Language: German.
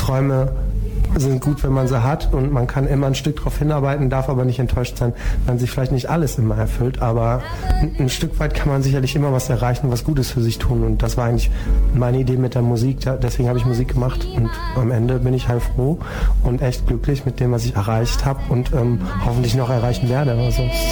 Träume sind gut, wenn man sie hat und man kann immer ein Stück darauf hinarbeiten, darf aber nicht enttäuscht sein, wenn sich vielleicht nicht alles immer erfüllt, aber ein Stück weit kann man sicherlich immer was erreichen, was Gutes für sich tun und das war eigentlich meine Idee mit der Musik, deswegen habe ich Musik gemacht und am Ende bin ich heilfroh und echt glücklich mit dem, was ich erreicht habe und hoffentlich noch erreichen werde. Also